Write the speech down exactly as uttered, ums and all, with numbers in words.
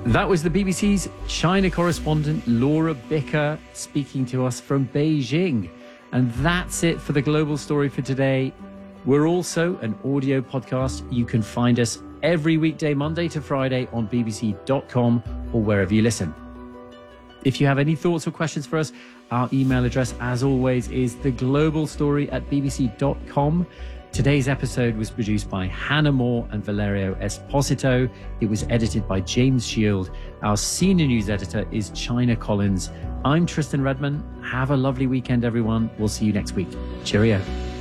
That was the B B C's China correspondent Laura Bicker speaking to us from Beijing. And that's it for the Global Story for today. We're also an audio podcast. You can find us every weekday, Monday to Friday on b b c dot com or wherever you listen. If you have any thoughts or questions for us, our email address, as always, is theglobalstory at b b c dot com. Today's episode was produced by Hannah Moore and Valerio Esposito. It was edited by James Shield. Our senior news editor is China Collins. I'm Tristan Redman. Have a lovely weekend, everyone. We'll see you next week. Cheerio.